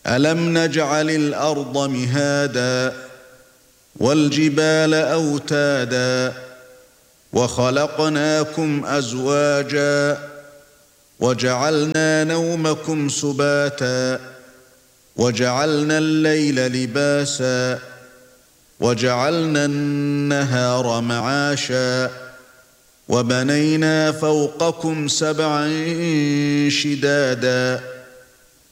أَلَمْ نَجْعَلِ الْأَرْضَ مِهَادًا وَالْجِبَالَ أَوْتَادًا وَخَلَقْنَاكُمْ أَزْوَاجًا وَجَعَلْنَا نَوْمَكُمْ سُبَاتًا وَجَعَلْنَا اللَّيْلَ لِبَاسًا وَجَعَلْنَا النَّهَارَ مَعَاشًا وَبَنَيْنَا فَوْقَكُمْ سَبْعًا شِدَادًا